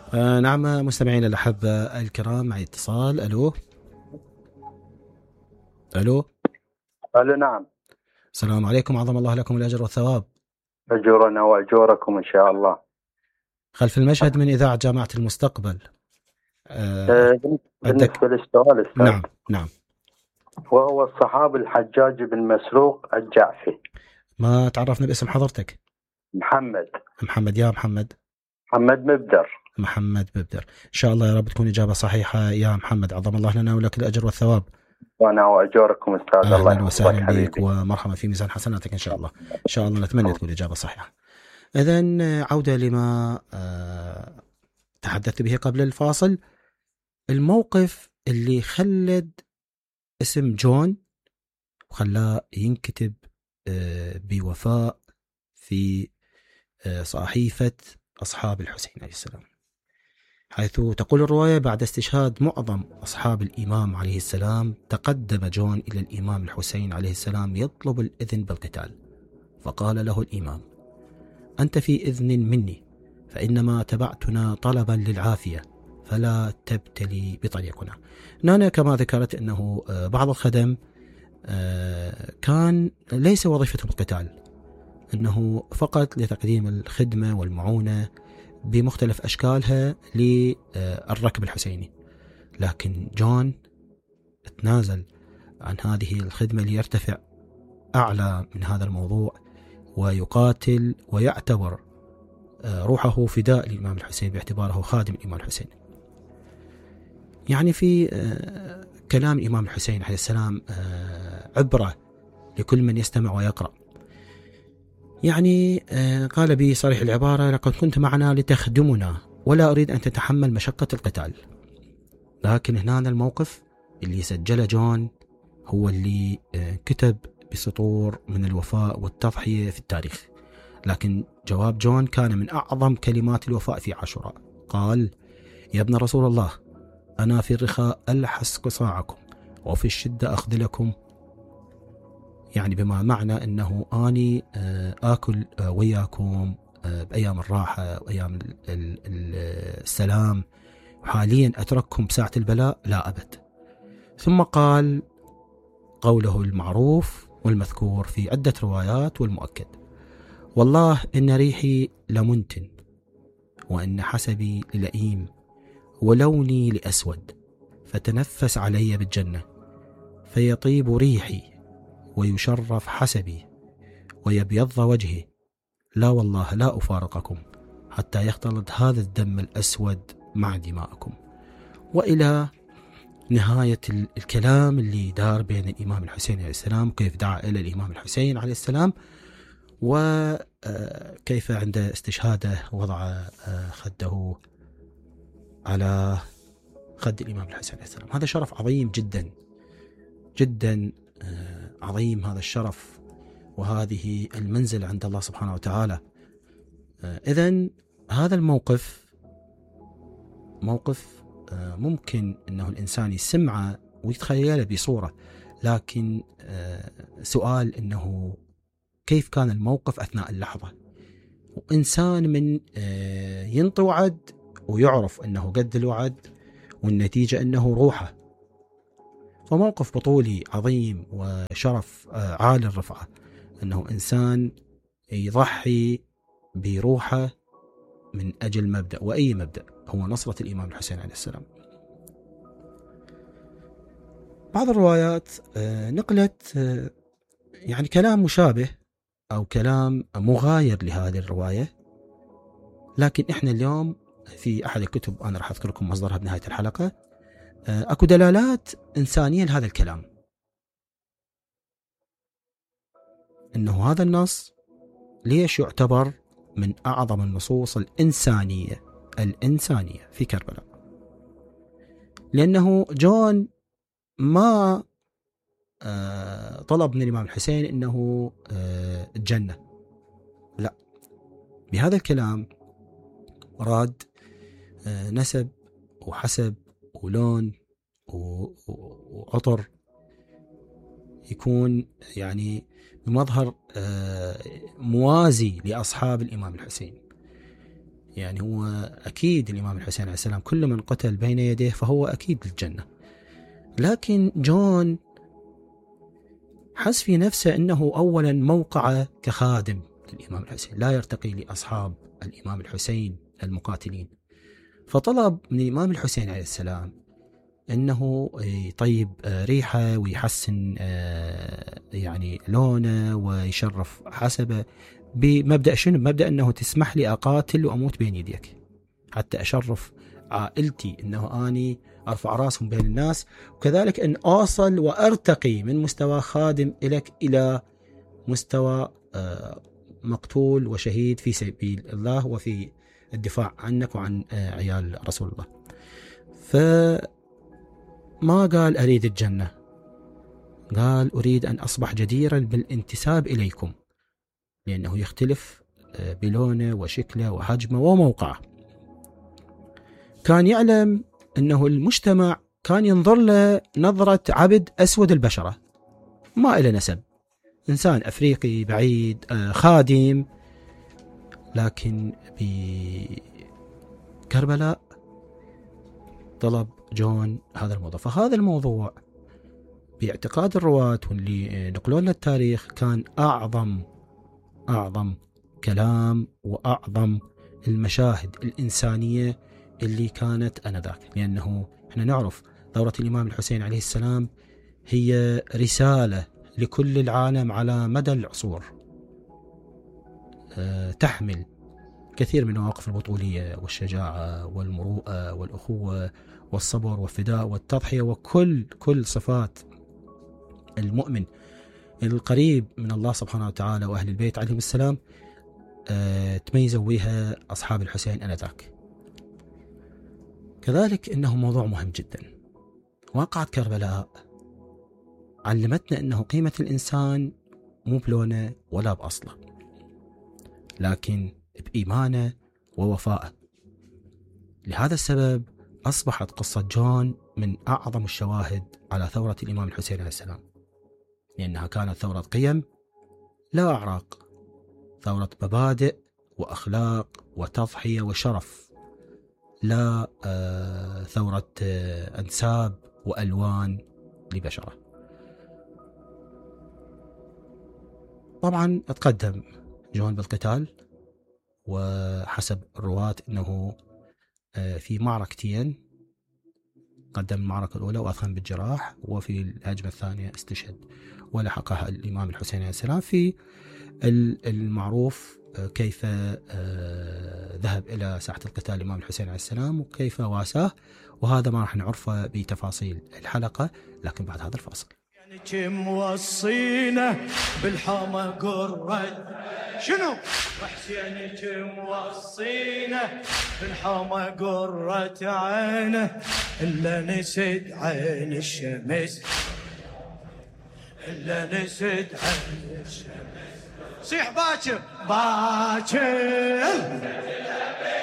نعم مستمعين الأحبة الكرام، معي اتصال. ألو. ألو. ألو نعم. السلام عليكم، عظم الله لكم الأجر والثواب. أجورنا وأجوركم إن شاء الله. خلف المشهد من إذاعة جامعة المستقبل. بالنسبة للسؤال أستاذ. نعم. وهو الصحابي الحجاج بن مسروق الجعفي. ما تعرفنا باسم حضرتك؟ محمد. يا محمد مبدر. إن شاء الله يا رب تكون إجابة صحيحة يا محمد، عظم الله لنا ولك الأجر والثواب. وأنا وأجوركم أستاذ. الله أهلا وسهلا بك ومرحبا في ميزان حسناتك إن شاء الله. إن شاء الله نتمنى تكون إجابة صحيحة. إذن عودة لما تحدثت به قبل الفاصل، الموقف اللي خلد اسم جون وخلاه ينكتب بوفاء في صحيفة أصحاب الحسين عليه السلام، حيث تقول الرواية: بعد استشهاد معظم أصحاب الإمام عليه السلام تقدم جون إلى الإمام الحسين عليه السلام يطلب الإذن بالقتال، فقال له الإمام: أنت في إذن مني، فإنما تبعتنا طلبا للعافية فلا تبتلي بطريقنا. هنا كما ذكرت أنه بعض الخدم كان ليس وظيفتهم القتال، أنه فقط لتقديم الخدمة والمعونة بمختلف أشكالها للركب الحسيني، لكن جون تنازل عن هذه الخدمة ليرتفع أعلى من هذا الموضوع ويقاتل ويعتبر روحه فداء للإمام الحسين باعتباره خادم الإمام الحسين. يعني في كلام الإمام الحسين عليه السلام عبرة لكل من يستمع ويقرأ. يعني قال بصريح العبارة: لقد كنت معنا لتخدمنا ولا أريد أن تتحمل مشقة القتال. لكن هنا الموقف اللي سجله جون هو اللي كتب بسطور من الوفاء والتضحية في التاريخ. لكن جواب جون كان من أعظم كلمات الوفاء في عاشوراء. قال: يا ابن رسول الله، أنا في الرخاء ألحس قصاعكم وفي الشدة أخذلكم، يعني بما معنى أنه أني آكل وياكم بأيام الراحة وأيام السلام، وحاليا أترككم بساعة البلاء لا أبد. ثم قال قوله المعروف والمذكور في عدة روايات والمؤكد: والله إن ريحي لمنتن، وإن حسبي للئيم، ولوني لأسود، فتنفس علي بالجنة، فيطيب ريحي ويشرف حسبي ويبيض وجهي، لا والله لا أفارقكم حتى يختلط هذا الدم الأسود مع دماءكم. وإلى نهاية الكلام اللي دار بين الإمام الحسين عليه السلام، كيف دعا إلى الإمام الحسين عليه السلام، وكيف عند استشهاده وضع خده على خد الإمام الحسين عليه السلام. هذا شرف عظيم جدا جدا، عظيم هذا الشرف وهذه المنزل عند الله سبحانه وتعالى. إذن هذا الموقف موقف ممكن أنه الإنسان يسمعه ويتخيله بصورة، لكن سؤال أنه كيف كان الموقف أثناء اللحظة؟ وإنسان من ينطي وعد ويعرف أنه قد الوعد والنتيجة أنه روحه. فموقف بطولي عظيم وشرف عالي الرفعة، أنه إنسان يضحي بروحه من أجل مبدأ، وأي مبدأ هو نصرة الإمام الحسين عليه السلام. بعض الروايات نقلت يعني كلام مشابه أو كلام مغاير لهذه الرواية، لكن إحنا اليوم في أحد الكتب، أنا راح أذكر لكم مصدرها بنهاية الحلقة، أكو دلالات إنسانية لهذا الكلام، إنه هذا النص ليش يعتبر من أعظم النصوص الإنسانية في كربلاء؟ لأنه جون ما طلب من الإمام الحسين إنه الجنة، لا، بهذا الكلام راد نسب وحسب ولون وعطر يكون يعني بمظهر موازي لأصحاب الإمام الحسين. يعني هو أكيد الإمام الحسين عليه السلام كل من قتل بين يديه فهو أكيد للجنة. لكن جون حس في نفسه أنه أولا موقعه كخادم للإمام الحسين لا يرتقي لأصحاب الإمام الحسين المقاتلين، فطلب من الإمام الحسين عليه السلام أنه يطيب ريحه ويحسن يعني لونه ويشرف حسبه بمبدأ شنو؟ بمبدأ أنه تسمح لي أقاتل وأموت بين يديك حتى أشرف عائلتي، أنه أني أرفع راسهم بين الناس، وكذلك أن أوصل وأرتقي من مستوى خادم إليك إلى مستوى مقتول وشهيد في سبيل الله وفي الدفاع عنك وعن عيال رسول الله. فما قال أريد الجنة، قال أريد أن أصبح جديرا بالانتساب إليكم، لأنه يختلف بلونه وشكله وحجمه وموقعه. كان يعلم أنه المجتمع كان ينظر له نظرة عبد أسود البشرة ما إلى نسب، إنسان أفريقي بعيد خادم. لكن بكربلاء طلب جون هذا الموضوع. فهذا الموضوع باعتقاد الرواة واللي نقلوا لنا التاريخ كان أعظم كلام وأعظم المشاهد الإنسانية اللي كانت آنذاك، لأنه احنا نعرف ثورة الإمام الحسين عليه السلام هي رسالة لكل العالم على مدى العصور، تحمل كثير من المواقف البطولية والشجاعة والمروءة والأخوة والصبر والفداء والتضحية وكل صفات المؤمن القريب من الله سبحانه وتعالى وأهل البيت عليهم السلام تميزوا بها أصحاب الحسين آنذاك. كذلك إنه موضوع مهم جدا. واقعة كربلاء علمتنا أنه قيمة الإنسان مو بلونه ولا بأصله، لكن بإيمانه ووفائه. لهذا السبب أصبحت قصة جون من أعظم الشواهد على ثورة الإمام الحسين عليه السلام، لأنها كانت ثورة قيم لا أعراق، ثورة مبادئ وأخلاق وتضحية وشرف، لا ثورة أنساب وألوان لبشرة. طبعا تقدم جون بالقتال، وحسب الرواة أنه في معركتين، قدم المعركة الأولى وأثخن بالجراح، وفي الهجمة الثانية استشهد ولحقها الإمام الحسين عليه السلام. في المعروف كيف ذهب إلى ساحة القتال الإمام الحسين عليه السلام وكيف واساه، وهذا ما راح نعرفه بتفاصيل الحلقة لكن بعد هذا الفاصل. يعني كم وصينا بالحومة قرد شنو وحسين كم وصينا بالحومة قرة عينه إلا نسد عين الشمس إلا نسد عين الشمس. صيح باكر باكر